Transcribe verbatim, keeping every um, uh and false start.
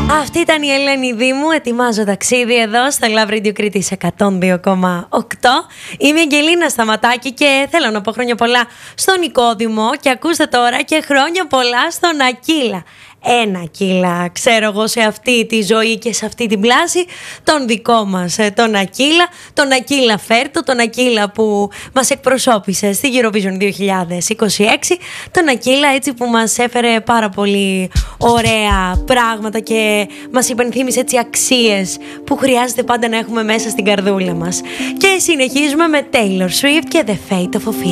Αυτή ήταν η Ελένη Δήμου. Ετοιμάζω ταξίδι εδώ στο Love Radio Κρήτης εκατόν δύο κόμμα οκτώ. Είμαι η Αγγελίνα Σταματάκη και θέλω να πω χρόνια πολλά στον Νικόδημο. Και ακούστε τώρα και χρόνια πολλά στον Ακύλα. Ένα Ακύλα, ξέρω εγώ, σε αυτή τη ζωή και σε αυτή την πλάση. Τον δικό μας, τον Ακύλα. Τον Ακύλα Φέρτο, τον Ακύλα που μας εκπροσώπησε στη Eurovision δύο χιλιάδες είκοσι έξι. Τον Ακύλα έτσι που μας έφερε πάρα πολύ ωραία πράγματα και μας υπενθύμισε έτσι αξίες που χρειάζεται πάντα να έχουμε μέσα στην καρδούλα μας. Και συνεχίζουμε με Taylor Swift και The Fate of Ophelia.